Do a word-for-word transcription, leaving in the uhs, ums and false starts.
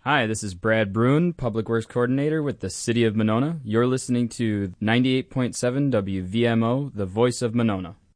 Hi, this is Brad Bruin, Public Works Coordinator with the City of Monona. You're listening to ninety-eight point seven W V M O, the voice of Monona.